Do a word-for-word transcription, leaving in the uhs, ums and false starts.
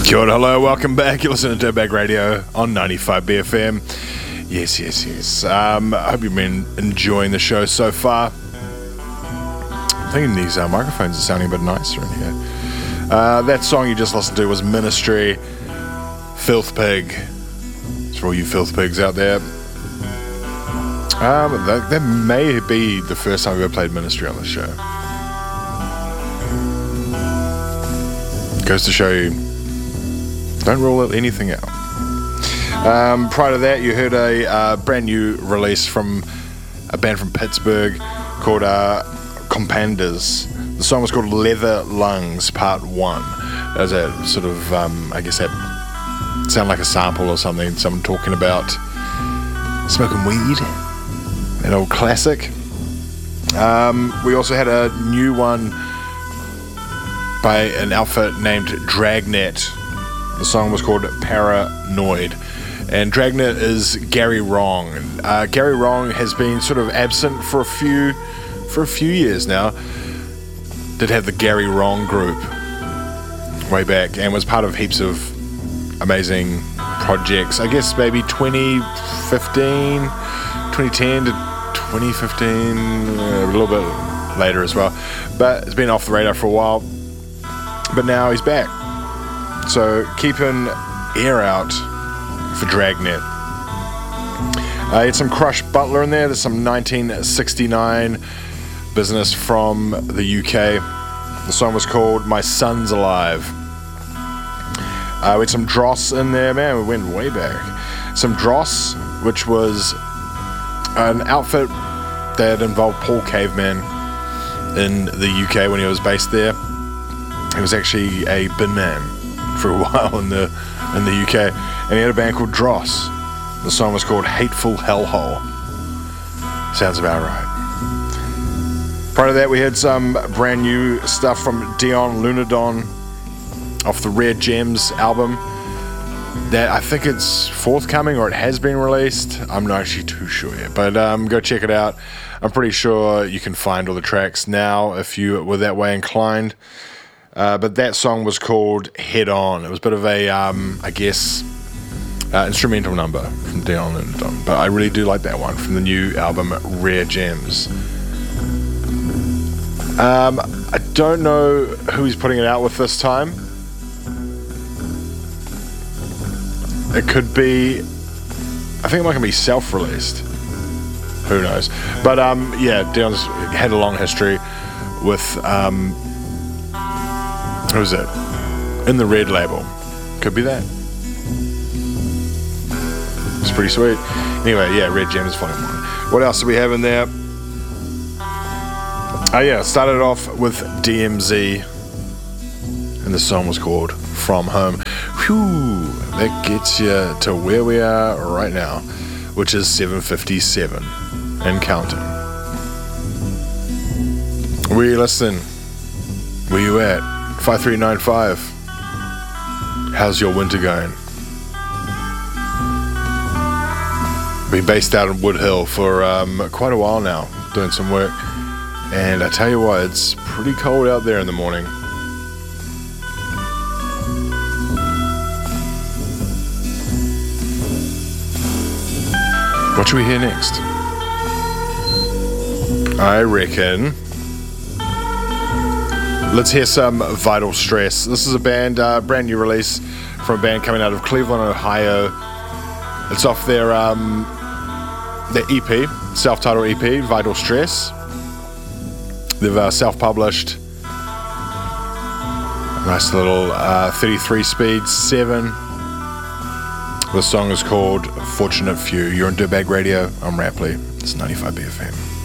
Kia ora, hello, welcome back. You're listening to Dirtbag Radio on ninety-five B F M. Yes, yes, yes. Um, I hope you've been enjoying the show so far. I'm thinking these uh, microphones are sounding a bit nicer in here. Uh, that song you just listened to was Ministry, Filth Pig. It's for all you filth pigs out there. Um, that, that may be the first time we've ever played Ministry on the show. Goes to show you, don't rule anything out. Um, prior to that, you heard a uh, brand new release from a band from Pittsburgh called uh, Companders. The song was called Leather Lungs Part one. That was a sort of, um, I guess that sounded like a sample or something, someone talking about smoking weed, an old classic. Um, we also had a new one by an outfit named Dragnet. The song was called Paranoid. And Dragnet is Gary Wrong. Uh, Gary Wrong has been sort of absent for a few for a few years now. Did have the Gary Wrong group way back and was part of heaps of amazing projects. I guess maybe twenty fifteen, twenty ten to twenty fifteen, a little bit later as well. But it's been off the radar for a while. But now he's back. So keep an ear out for Dragnet. I had some Crush Butler in there. There's some nineteen sixty-nine business from the U K. The song was called My Son's Alive. Uh, we had some Dross in there. Man, we went way back. Some Dross, which was an outfit that involved Paul Caveman in the U K when he was based there. He was actually a bin man for a while in the in the U K, and he had a band called Dross. The song was called Hateful Hellhole. Sounds about right. Prior to that, we had some brand new stuff from Dion Lunadon off the Rare Gems album. That I think it's forthcoming or it has been released. I'm not actually too sure yet, but um, go check it out. I'm pretty sure you can find all the tracks now if you were that way inclined. Uh, but that song was called Head On. It was a bit of a, um, I guess, uh, instrumental number from Dion Lunadon. But I really do like that one from the new album Rare Gems. Um, I don't know who he's putting it out with this time. It could be, I think it might be self-released. Who knows? But um, yeah, Dion's had a long history with... Um, Who is it? In the Red label. Could be that. It's pretty sweet. Anyway, yeah, Red Gems Volume one. What else do we have in there? Oh yeah, started off with D M Z. And the song was called From Home. Whew, that gets you to where we are right now, which is seven fifty-seven and counting. Where you listening? Where you at? five three nine five. How's your winter going? Been based out in Wood Hill for um, quite a while now, doing some work. And I tell you what, it's pretty cold out there in the morning. What should we hear next? I reckon... Let's hear some Vital Stress. This is a band, uh, brand new release from a band coming out of Cleveland, Ohio. It's off their um, their E P, self-titled E P, Vital Stress. They've uh, self-published. Nice little uh, thirty-three speed seven. The song is called Fortunate Few. You're on Dirtbag Radio. I'm Rapley. It's ninety-five B F M.